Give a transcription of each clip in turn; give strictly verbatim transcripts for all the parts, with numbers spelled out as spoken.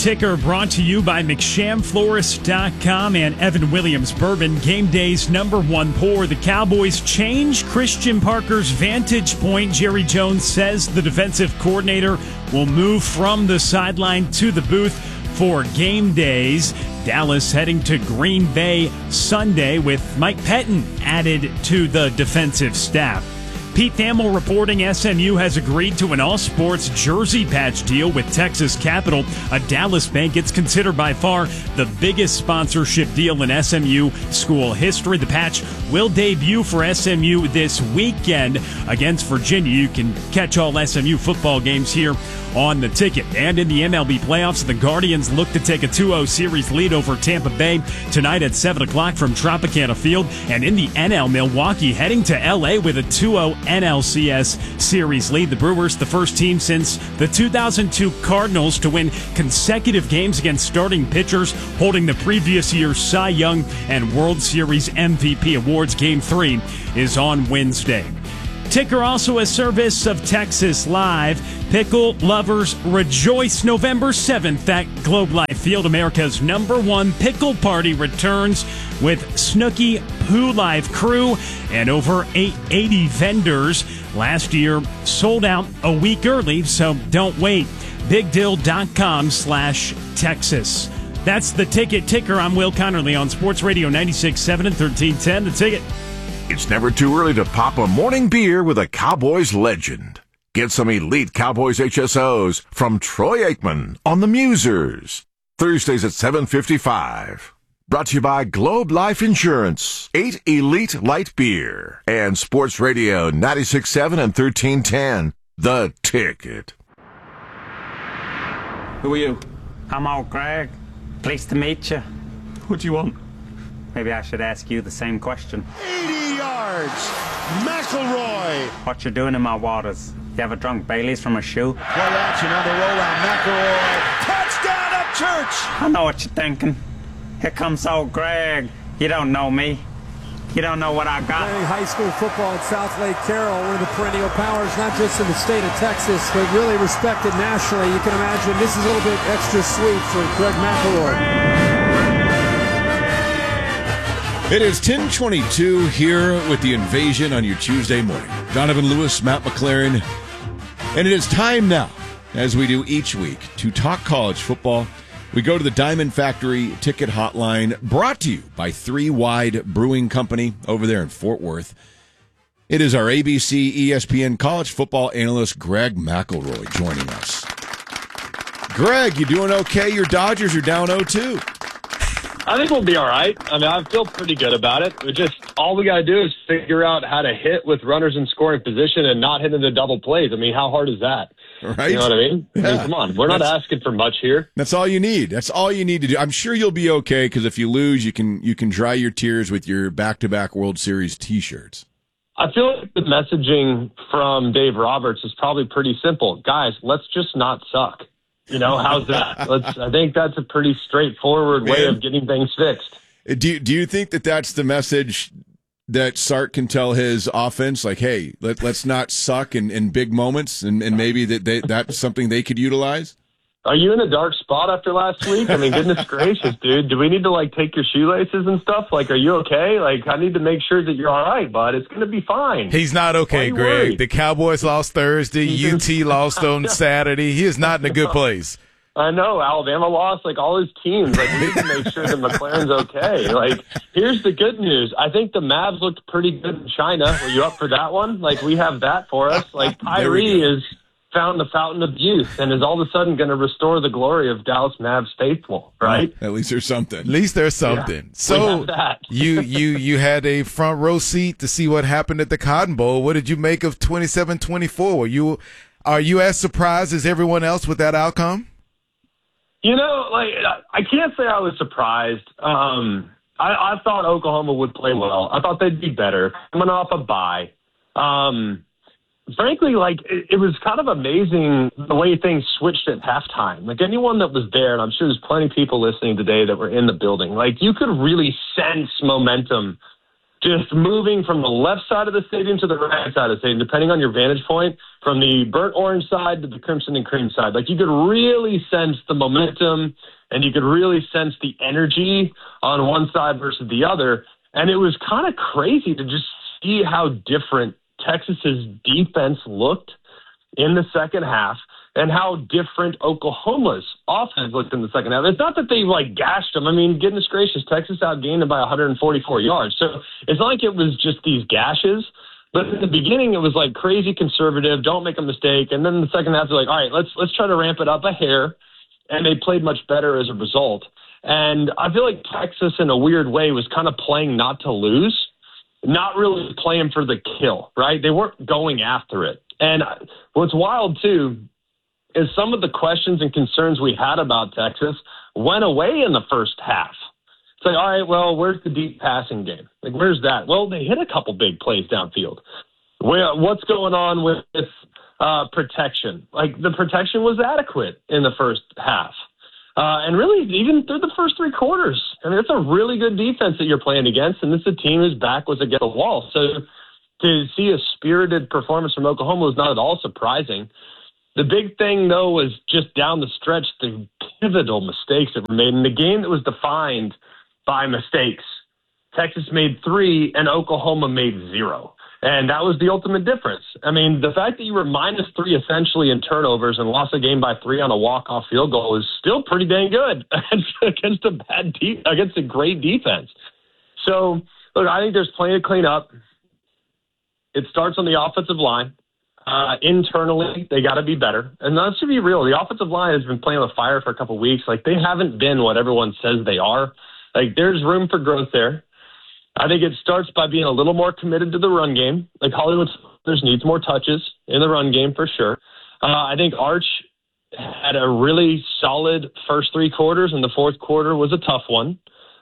Ticker brought to you by McSham Florist dot com and Evan Williams Bourbon. Game day's number one pour. The Cowboys change Christian Parker's vantage point. Jerry Jones says the defensive coordinator will move from the sideline to the booth for game days. Dallas heading to Green Bay Sunday with Mike Pettin added to the defensive staff. Pete Thamel reporting S M U has agreed to an all-sports jersey patch deal with Texas Capital. A Dallas bank. It's considered by far the biggest sponsorship deal in S M U school history. The patch will debut for S M U this weekend against Virginia. You can catch all S M U football games here on the ticket. And in the M L B playoffs, the Guardians look to take a two oh series lead over Tampa Bay tonight at seven o'clock from Tropicana Field. And in the N L, Milwaukee heading to L A with a two oh N L C S series lead. The Brewers, the first team since the two thousand two Cardinals to win consecutive games against starting pitchers, holding the previous year's Cy Young and World Series M V P awards. Game three is on Wednesday. Ticker also a service of Texas Live. Pickle lovers rejoice. November seventh at Globe Life Field. America's number one pickle party returns with Snooki Poo Live crew and over eighty vendors. Last year sold out a week early, so don't wait. BigDill.com slash Texas. That's the Ticket Ticker. I'm Will Connerly on Sports Radio ninety-six point seven and thirteen ten. The Ticket. It's never too early to pop a morning beer with a Cowboys legend. Get some elite Cowboys H S Os from Troy Aikman on the Musers. Thursdays at seven fifty-five. Brought to you by Globe Life Insurance, eight Elite Light Beer, and Sports Radio ninety-six point seven and thirteen ten. The Ticket. Who are you? I'm old Greg. Pleased to meet you. What do you want? Maybe I should ask you the same question. eighty yards. McElroy. What you doing in my waters? You ever drunk Baileys from a shoe? Play action on the rollout. McElroy. Touchdown at Church. I know what you're thinking. Here comes old Greg. You don't know me. You don't know what I got. Playing high school football at South Lake Carroll, one of the perennial powers, not just in the state of Texas, but really respected nationally. You can imagine this is a little bit extra sweet for Greg McElroy. It is ten twenty-two here with the Invasion on your Tuesday morning. Donovan Lewis, Matt McLaren, and it is time now, as we do each week, to talk college football. We go to the Diamond Factory Ticket Hotline, brought to you by Three Wide Brewing Company over there in Fort Worth. It is our A B C E S P N college football analyst, Greg McElroy, joining us. Greg, you doing okay? Your Dodgers are down oh two. I think we'll be all right. I mean, I feel pretty good about it. We just all we got to do is figure out how to hit with runners in scoring position and not hit into double plays. I mean, how hard is that? Right? You know what I mean? Yeah. I mean, come on. We're not That's, asking for much here. That's all you need. That's all you need to do. I'm sure you'll be okay, because if you lose, you can you can dry your tears with your back-to-back World Series T-shirts. I feel like the messaging from Dave Roberts is probably pretty simple. Guys, let's just not suck. You know, how's that? Let's. I think that's a pretty straightforward way Man. of getting things fixed. Do you, do you think that that's the message that Sark can tell his offense? Like, hey, let, let's not suck in, in big moments, and, and maybe that they, that's something they could utilize? Are you in a dark spot after last week? I mean, goodness gracious, dude. Do we need to, like, take your shoelaces and stuff? Like, are you okay? Like, I need to make sure that you're all right, bud. It's going to be fine. He's not okay, Greg. Worried? The Cowboys lost Thursday. U T lost on Saturday. He is not in a good place. I know. Alabama lost, like, all his teams. Like, we need to make sure that McLaren's okay. Like, here's the good news. I think the Mavs looked pretty good in China. Were you up for that one? Like, we have that for us. Like, Kyrie is found the fountain of youth and is all of a sudden going to restore the glory of Dallas Mavs faithful, right? At least there's something. At least there's something. Yeah, so that. you you you had a front row seat to see what happened at the Cotton Bowl. What did you make of twenty-seven twenty-four? Were you are you as surprised as everyone else with that outcome? You know, like, I can't say I was surprised. Um, I, I thought Oklahoma would play well. I thought they'd be better coming off a bye. Um, frankly, like, it, it was kind of amazing the way things switched at halftime. Like, anyone that was there, and I'm sure there's plenty of people listening today that were in the building, like, you could really sense momentum just moving from the left side of the stadium to the right side of the stadium, depending on your vantage point, from the burnt orange side to the crimson and cream side. Like, you could really sense the momentum, and you could really sense the energy on one side versus the other. And it was kind of crazy to just see how different Texas's defense looked in the second half and how different Oklahoma's offense looked in the second half. It's not that they, like, gashed them. I mean, goodness gracious, Texas outgained them by one hundred forty-four yards. So it's not like it was just these gashes. But in the beginning, it was, like, crazy conservative, don't make a mistake. And then in the second half, they're like, all right, let's let's try to ramp it up a hair. And they played much better as a result. And I feel like Texas, in a weird way, was kind of playing not to lose, not really playing for the kill, right? They weren't going after it. And what's wild, too, is some of the questions and concerns we had about Texas went away in the first half. It's like, all right, well, where's the deep passing game? Like, where's that? Well, they hit a couple big plays downfield. Where, what's going on with uh, protection? Like, the protection was adequate in the first half. Uh, and really, even through the first three quarters. I mean, it's a really good defense that you're playing against, and this is a team whose back was against the wall. So to see a spirited performance from Oklahoma was not at all surprising. The big thing, though, was just down the stretch, the pivotal mistakes that were made. In the game that was defined by mistakes, Texas made three and Oklahoma made zero. And that was the ultimate difference. I mean, the fact that you were minus three essentially in turnovers and lost a game by three on a walk-off field goal is still pretty dang good against a bad de- against a great defense. So, look, I think there's plenty to clean up. It starts on the offensive line. Uh, internally, they got to be better. And let's be real. The offensive line has been playing with fire for a couple of weeks. Like, they haven't been what everyone says they are. Like, there's room for growth there. I think it starts by being a little more committed to the run game. Like, Hollywood Sanders needs more touches in the run game for sure. Uh, I think Arch had a really solid first three quarters, and the fourth quarter was a tough one.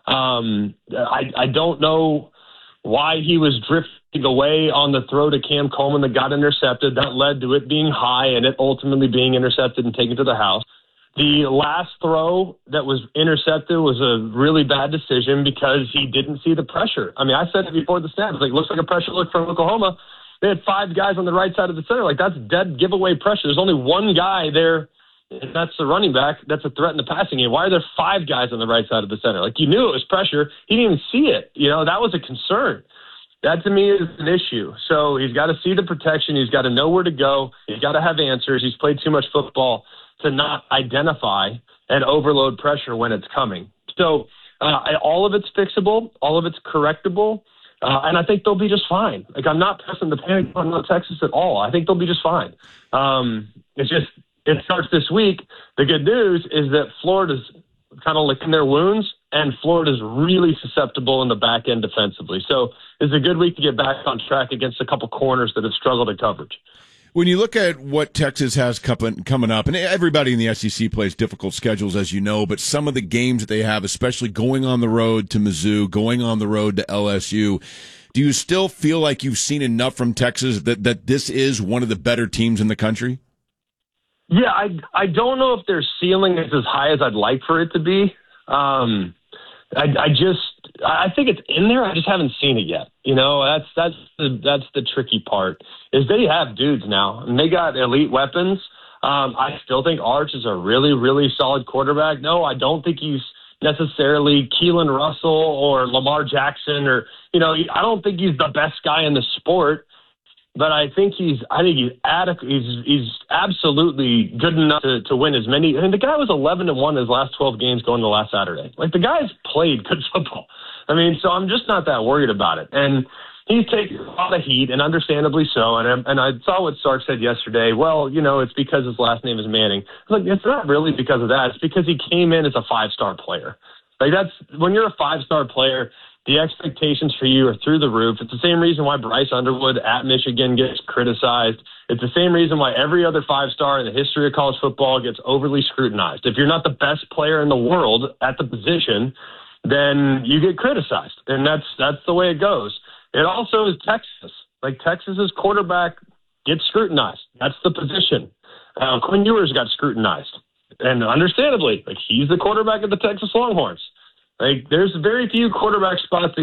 Um, I, I don't know why he was drifting away on the throw to Cam Coleman that got intercepted. That led to it being high and it ultimately being intercepted and taken to the house. The last throw that was intercepted was a really bad decision because he didn't see the pressure. I mean, I said it before the snap. It's like, looks like a pressure look from Oklahoma. They had five guys on the right side of the center. Like, that's dead giveaway pressure. There's only one guy there, and that's the running back. That's a threat in the passing game. Why are there five guys on the right side of the center? Like, you knew it was pressure. He didn't even see it. You know, that was a concern. That, to me, is an issue. So he's got to see the protection. He's got to know where to go. He's got to have answers. He's played too much football to not identify and overload pressure when it's coming. So uh, all of it's fixable. All of it's correctable. Uh, and I think they'll be just fine. Like, I'm not pressing the panic on Texas at all. I think they'll be just fine. Um, it's just, it starts this week. The good news is that Florida's kind of licking their wounds, and Florida's really susceptible in the back end defensively. So it's a good week to get back on track against a couple corners that have struggled at coverage. When you look at what Texas has coming up, and everybody in the S E C plays difficult schedules, as you know, but some of the games that they have, especially going on the road to Mizzou, going on the road to L S U, do you still feel like you've seen enough from Texas that, that this is one of the better teams in the country? Yeah, I, I don't know if their ceiling is as high as I'd like for it to be. Um, I, I just I think it's in there. I just haven't seen it yet. You know, that's that's the that's the tricky part. Is they have dudes now, and they got elite weapons. Um, I still think Arch is a really really solid quarterback. No, I don't think he's necessarily Keelan Russell or Lamar Jackson, or you know, I don't think he's the best guy in the sport. But I think he's I think he's adequate. He's he's absolutely good enough to, to win as many. I mean, the guy was eleven and one his last twelve games going to last Saturday. Like, the guy's played good football. I mean, so I'm just not that worried about it. And he's taking a lot of heat, and understandably so. And I, and I saw what Sark said yesterday. Well, you know, it's because his last name is Manning. Like, it's not really because of that. It's because he came in as a five-star player. Like, that's when you're a five-star player, the expectations for you are through the roof. It's the same reason why Bryce Underwood at Michigan gets criticized. It's the same reason why every other five-star in the history of college football gets overly scrutinized. If you're not the best player in the world at the position, then you get criticized. And that's that's the way it goes. It also is Texas. Like, Texas's quarterback gets scrutinized. That's the position. Uh, Quinn Ewers got scrutinized. And understandably, like, he's the quarterback of the Texas Longhorns. Like, there's very few quarterback spots that get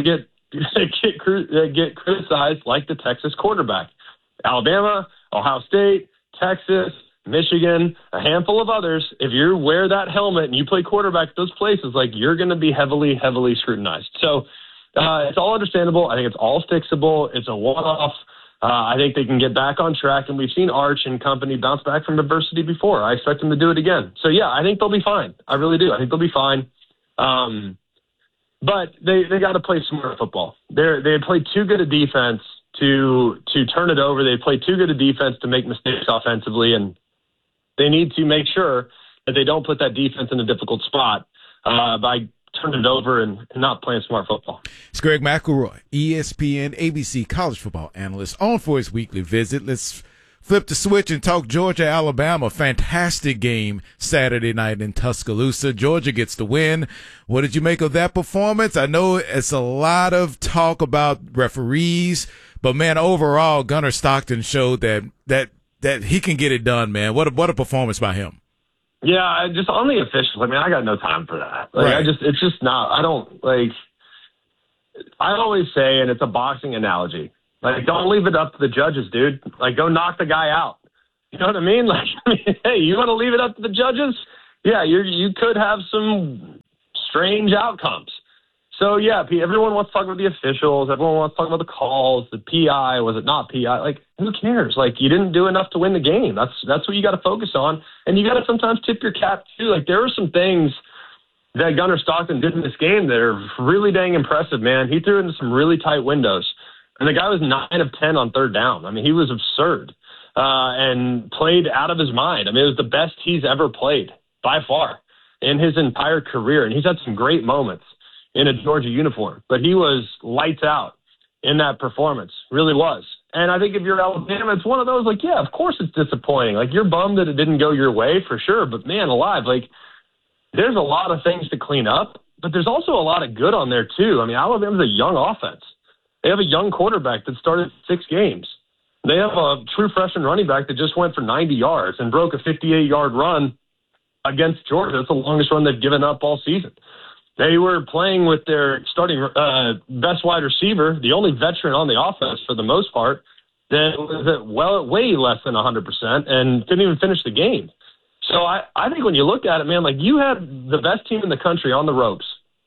get, get criticized like the Texas quarterback. Alabama, Ohio State, Texas, Michigan, a handful of others, if you wear that helmet and you play quarterback at those places, like you're going to be heavily, heavily scrutinized. So uh, it's all understandable. I think it's all fixable. It's a one-off. Uh, I think they can get back on track, and we've seen Arch and company bounce back from adversity before. I expect them to do it again. So, yeah, I think they'll be fine. I really do. I think they'll be fine. Um, but they, they got to play smart football. They're, they played too good a defense to to turn it over. They played too good a defense to make mistakes offensively, and they need to make sure that they don't put that defense in a difficult spot uh, by turning it over and, and not playing smart football. It's Greg McElroy, E S P N, A B C college football analyst, on for his weekly visit. Let's flip the switch and talk Georgia, Alabama. Fantastic game Saturday night in Tuscaloosa. Georgia gets the win. What did you make of that performance? I know it's a lot of talk about referees, but, man, overall, Gunnar Stockton showed that that that he can get it done, man. What a, what a performance by him. Yeah, I just on the officials, I mean, I got no time for that. Like, right. I just, it's just not, I don't, like, I always say, and it's a boxing analogy, like, don't leave it up to the judges, dude. Like, go knock the guy out. You know what I mean? Like, I mean, hey, you want to leave it up to the judges? Yeah, you you could have some strange outcomes. So, yeah, everyone wants to talk about the officials. Everyone wants to talk about the calls, the P I. Was it not P I? Like, who cares? Like, you didn't do enough to win the game. That's that's what you got to focus on. And you got to sometimes tip your cap, too. Like, there are some things that Gunnar Stockton did in this game that are really dang impressive, man. He threw into some really tight windows. And the guy was nine of ten on third down. I mean, he was absurd uh, and played out of his mind. I mean, it was the best he's ever played by far in his entire career. And he's had some great moments in a Georgia uniform, but he was lights out in that performance, really was. And I think if you're Alabama, it's one of those, like, yeah, of course it's disappointing. Like, you're bummed that it didn't go your way for sure, but man alive, like, there's a lot of things to clean up, but there's also a lot of good on there too. I mean, Alabama's a young offense. They have a young quarterback that started six games. They have a true freshman running back that just went for ninety yards and broke a fifty-eight-yard run against Georgia. It's the longest run they've given up all season. They were playing with their starting uh, best wide receiver, the only veteran on the offense for the most part, that was at well way less than one hundred percent and didn't even finish the game. So I, I think when you look at it, man, like you had the best team in the country on the ropes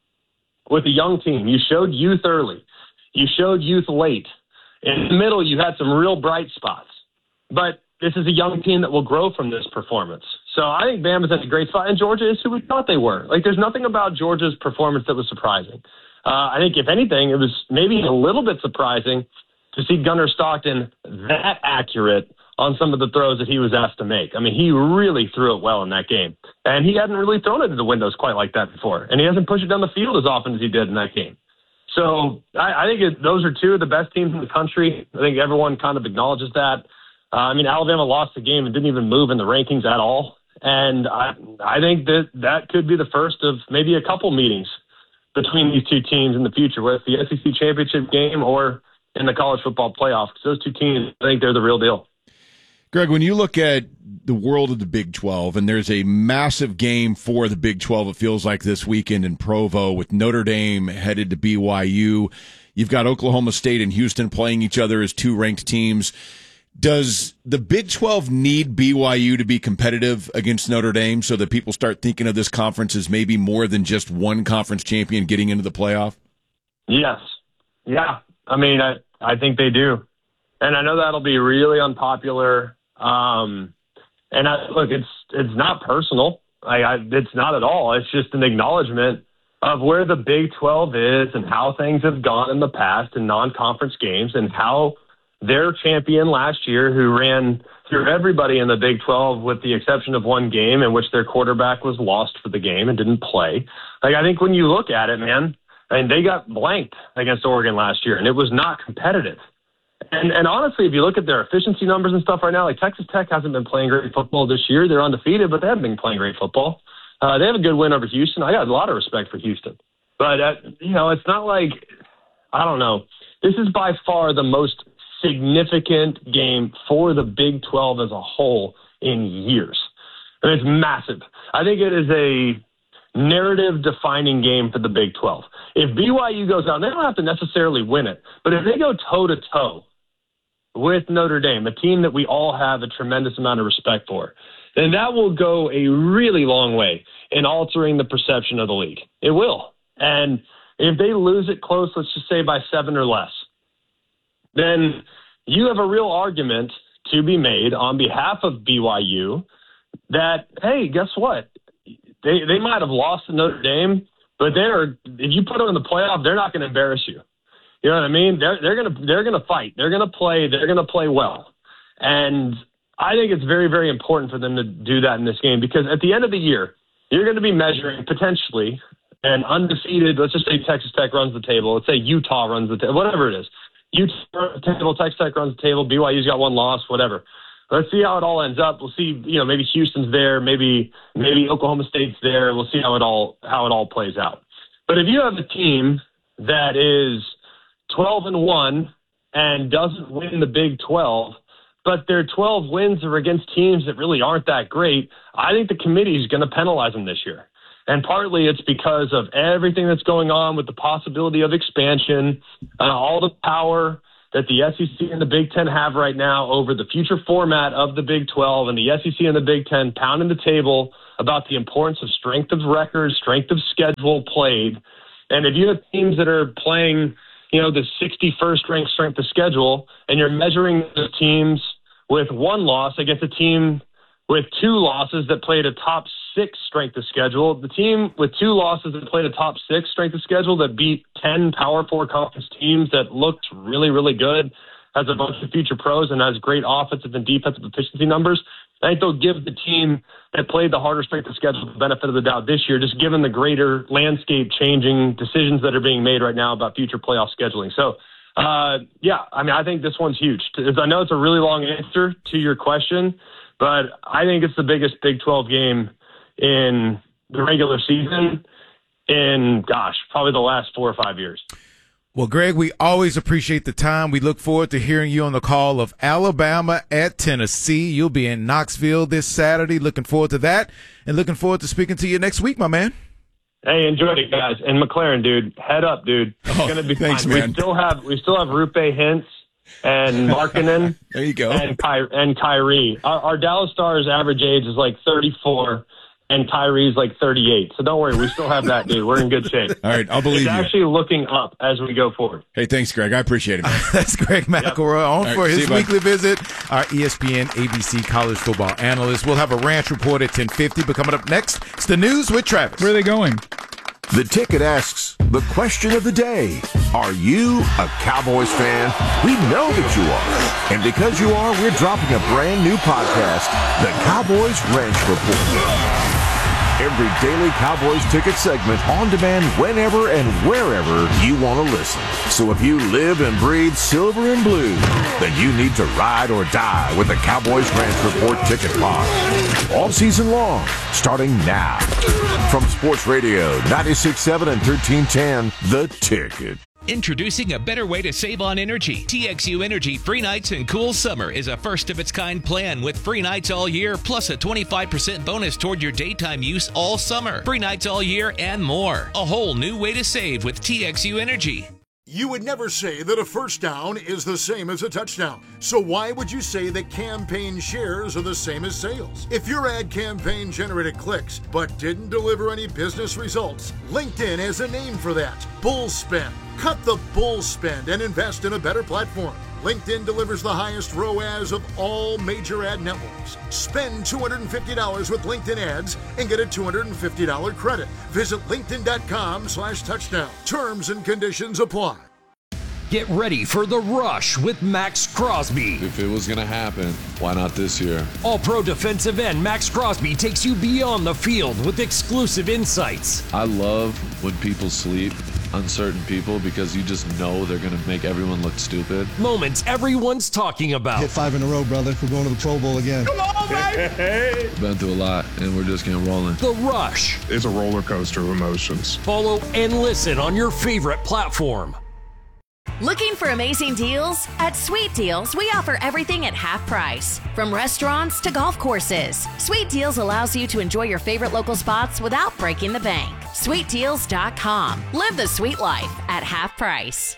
with a young team. You showed youth early. You showed youth late. In the middle, you had some real bright spots. But this is a young team that will grow from this performance. So I think Bama's in a great spot, and Georgia is who we thought they were. Like, there's nothing about Georgia's performance that was surprising. Uh, I think, if anything, it was maybe a little bit surprising to see Gunnar Stockton that accurate on some of the throws that he was asked to make. I mean, he really threw it well in that game. And he hadn't really thrown it to the windows quite like that before. And he hasn't pushed it down the field as often as he did in that game. So I, I think it, those are two of the best teams in the country. I think everyone kind of acknowledges that. Uh, I mean, Alabama lost the game and didn't even move in the rankings at all. And I, I think that that could be the first of maybe a couple meetings between these two teams in the future, whether it's the S E C championship game or in the college football playoff. Because those two teams, I think they're the real deal. Greg, when you look at the world of the Big twelve, and there's a massive game for the Big twelve, it feels like this weekend in Provo with Notre Dame headed to B Y U. You've got Oklahoma State and Houston playing each other as two ranked teams. Does the Big twelve need B Y U to be competitive against Notre Dame so that people start thinking of this conference as maybe more than just one conference champion getting into the playoff? Yes. Yeah. I mean, I, I think they do. And I know that'll be really unpopular. Um, and I, look, it's it's not personal. I, I, it's not at all. It's just an acknowledgement of where the Big twelve is and how things have gone in the past in non-conference games and how their champion last year, who ran through everybody in the Big twelve with the exception of one game in which their quarterback was lost for the game and didn't play. Like, I think when you look at it, man, I mean, they got blanked against Oregon last year, and it was not competitive. And, and honestly, if you look at their efficiency numbers and stuff right now, like Texas Tech hasn't been playing great football this year. They're undefeated, but they haven't been playing great football. Uh, they have a good win over Houston. I got a lot of respect for Houston. But, uh, you know, it's not like, I don't know. This is by far the most significant game for the Big twelve as a whole in years. And it's massive. I think it is a narrative-defining game for the Big twelve. If B Y U goes out, they don't have to necessarily win it, but if they go toe-to-toe with Notre Dame, a team that we all have a tremendous amount of respect for, then that will go a really long way in altering the perception of the league. It will. And if they lose it close, let's just say by seven or less, then you have a real argument to be made on behalf of B Y U that, hey, guess what? They they might have lost to Notre Dame, but they're if you put them in the playoff, they're not going to embarrass you. You know what I mean? They're they're gonna they're gonna fight. They're gonna play. They're gonna play well. And I think it's very, very important for them to do that in this game because at the end of the year, you're going to be measuring potentially an undefeated. Let's just say Texas Tech runs the table. Let's say Utah runs the table. Whatever it is, Utah runs the table. Texas Tech runs the table. B Y U's got one loss. Whatever. Let's see how it all ends up. We'll see. You know, maybe Houston's there. Maybe maybe Oklahoma State's there. We'll see how it all how it all plays out. But if you have a team that is twelve and one and doesn't win the Big twelve, but their twelve wins are against teams that really aren't that great, I think the committee is going to penalize them this year. And partly it's because of everything that's going on with the possibility of expansion, uh, all the power that the S E C and the Big Ten have right now over the future format of the Big twelve, and the S E C and the Big Ten pounding the table about the importance of strength of record, strength of schedule played. And if you have teams that are playing, you know, the sixty-first ranked strength of schedule, and you're measuring the teams with one loss against a team with two losses that played a top six strength of schedule, the team with two losses that played a top six strength of schedule that beat ten Power Four conference teams that looked really, really good, has a bunch of future pros, and has great offensive and defensive efficiency numbers, I think they'll give the team that played the harder strength of schedule the benefit of the doubt this year, just given the greater landscape-changing decisions that are being made right now about future playoff scheduling. So, uh, yeah, I mean, I think this one's huge. I know it's a really long answer to your question, but I think it's the biggest Big twelve game in the regular season in, gosh, probably the last four or five years. Well, Greg, we always appreciate the time. We look forward to hearing you on the call of Alabama at Tennessee. You'll be in Knoxville this Saturday. Looking forward to that, and looking forward to speaking to you next week, my man. Hey, enjoyed it, guys. And McLaren, dude, head up, dude. It's oh, gonna be thanks, fun. Man. We still have we still have Rupe Hintz and Markkanen. There you go. And Ky- and Kyrie. Our, our Dallas Stars average age is like thirty-four. And Kyrie's like thirty-eight. So don't worry, we still have that, dude. We're in good shape. All right, I'll believe it's you. It's actually looking up as we go forward. Hey, thanks, Greg. I appreciate it, man. That's Greg McElroy on All for right, his you, weekly visit. Our E S P N A B C college football analyst. We'll have a ranch report at ten fifty, but coming up next, it's the news with Travis. Where are they going? The Ticket asks the question of the day. Are you a Cowboys fan? We know that you are. And because you are, we're dropping a brand new podcast, the Cowboys Ranch Report. Every daily Cowboys ticket segment on demand whenever and wherever you want to listen. So if you live and breathe silver and blue, then you need to ride or die with the Cowboys Ranch Report ticket pod. All season long, starting now. From Sports Radio, ninety-six point seven and thirteen ten, The Ticket. Introducing a better way to save on energy. T X U Energy Free Nights and Cool Summer is a first-of-its-kind plan with free nights all year, plus a twenty-five percent bonus toward your daytime use all summer. Free nights all year and more. A whole new way to save with T X U Energy. You would never say that a first down is the same as a touchdown. So why would you say that campaign shares are the same as sales? If your ad campaign generated clicks but didn't deliver any business results, LinkedIn has a name for that. Bull spend. Cut the bull spend and invest in a better platform. LinkedIn delivers the highest R O A S of all major ad networks. Spend two hundred fifty dollars with LinkedIn ads and get a two hundred fifty dollars credit. Visit linkedin.com slash touchdown. Terms and conditions apply. Get ready for The Rush with Max Crosby. If it was going to happen, why not this year? All-pro defensive end Max Crosby takes you beyond the field with exclusive insights. I love when people sleep on certain people because you just know they're going to make everyone look stupid. Moments everyone's talking about. Hit five in a row, brother. We're going to the Pro Bowl again. Come on, baby! Been through a lot, and we're just getting rolling. The Rush. It's a roller coaster of emotions. Follow and listen on your favorite platform. Looking for amazing deals? At Sweet Deals, we offer everything at half price. From restaurants to golf courses, Sweet Deals allows you to enjoy your favorite local spots without breaking the bank. sweet deals dot com. Live the sweet life at half price.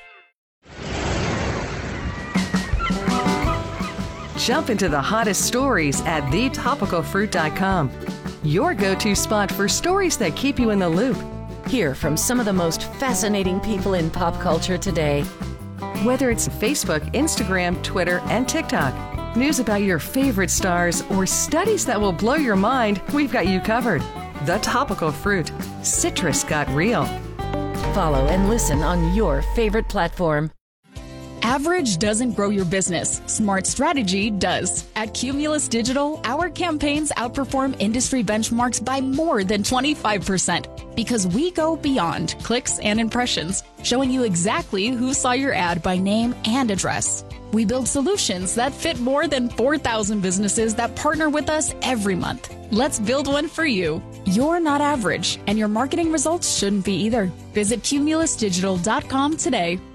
Jump into the hottest stories at the topical fruit dot com. Your go-to spot for stories that keep you in the loop. Hear from some of the most fascinating people in pop culture today. Whether it's Facebook, Instagram, Twitter, and TikTok, news about your favorite stars, or studies that will blow your mind, we've got you covered. The Topical Fruit. Citrus got real. Follow and listen on your favorite platform. Average doesn't grow your business. Smart strategy does. At Cumulus Digital, our campaigns outperform industry benchmarks by more than twenty-five percent because we go beyond clicks and impressions, showing you exactly who saw your ad by name and address. We build solutions that fit more than four thousand businesses that partner with us every month. Let's build one for you. You're not average, and your marketing results shouldn't be either. Visit cumulus digital dot com today.